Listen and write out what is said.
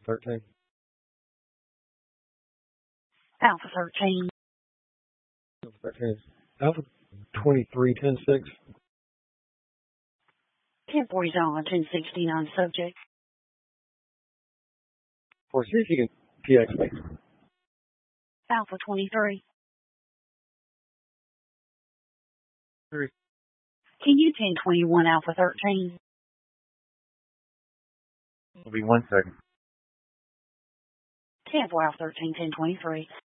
13. Alpha 13. Alpha 13. Alpha 23, 10, 6. 1040 on 1069 subject. Or see if you can PX me. Alpha 23. 3. Can you 1021 Alpha 13? It'll be 1 second. 10 for Alpha 13, 1023.